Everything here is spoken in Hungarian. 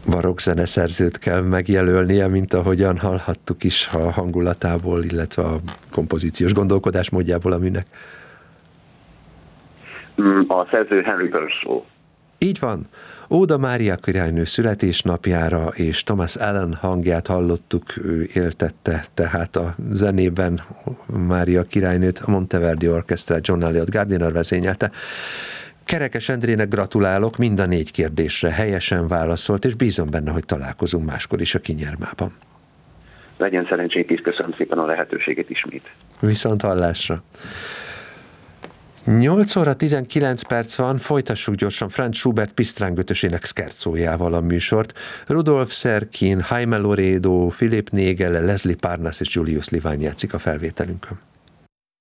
barokkzeneszerzőt kell megjelölnie, mint ahogyan hallhattuk is a hangulatából, illetve a kompozíciós gondolkodásmódjából a műnek. A szerző Henry Purcell. Így van. Óda Mária királynő születésnapjára, és Thomas Allen hangját hallottuk, ő éltette tehát a zenében Mária királynőt, a Monteverdi Orchestrát John Eliot Gardiner vezényelte. Kerekes Endrének gratulálok, mind a 4 kérdésre helyesen válaszolt, és bízom benne, hogy találkozunk máskor is a Kinyermában. Legyen szerencsénk is, köszönöm szépen a lehetőséget ismét. Viszont hallásra. 8 óra 19 perc van, folytassuk gyorsan Franz Schubert Pisztráng ötösének szkercójával a műsort. Rudolf Serkin, Jaime Loredo, Philip Nagel, Leslie Parnass és Julius Liván játszik a felvételünkön.